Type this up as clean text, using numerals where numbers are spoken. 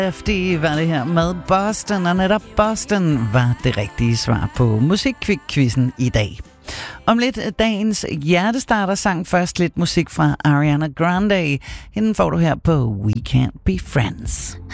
FD var det her med Boston, og netop Boston var det rigtige svar på Musikkvik-quizzen i dag. Om lidt dagens hjertestarter sang først lidt musik fra Ariana Grande. Hende får du her på We Can't Be Friends.